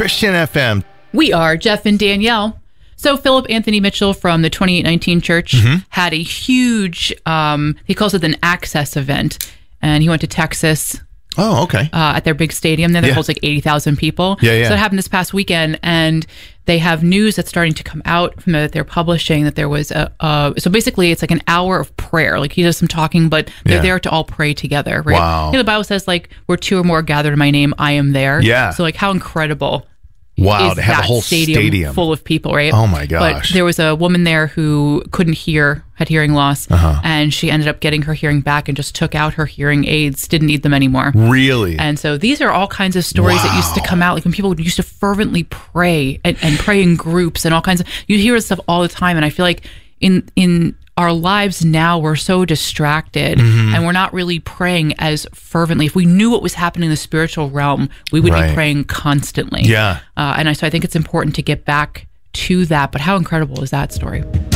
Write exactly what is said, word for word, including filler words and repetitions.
Christian F M. We are Jeff and Danielle. So Philip Anthony Mitchell from the twenty-eight nineteen Church mm-hmm. had a huge, um, he calls it an access event. And he went to Texas. Oh, okay. Uh, at their big stadium there that yeah. holds like eighty thousand people. Yeah, yeah. So that happened this past weekend. And they have news that's starting to come out from that they're publishing that there was a, uh, so basically it's like an hour of prayer. Like he does some talking, but they're yeah. there to all pray together, right? Wow. You know, the Bible says like, where two or more gathered in my name, I am there. Yeah. So like how incredible. Wow, is to have that a whole stadium, stadium full of people, right? Oh my gosh. But there was a woman there who couldn't hear, had hearing loss, uh-huh. and she ended up getting her hearing back and just took out her hearing aids, didn't need them anymore. Really? And so these are all kinds of stories wow. that used to come out, like when people used to fervently pray and, and pray in groups and all kinds of, you hear this stuff all the time. And I feel like in in our lives now, we're so distracted mm-hmm. and we're not really praying as fervently. If we knew what was happening in the spiritual realm, we would right. be praying constantly. Yeah. Uh, and I, so I think it's important to get back to that. But how incredible is that story?